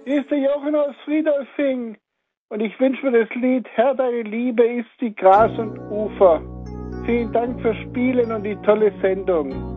Hier ist der Jochen aus Friedolfing und ich wünsche mir das Lied Herr, deine Liebe ist wie Gras und Ufer. Vielen Dank fürs Spielen und die tolle Sendung.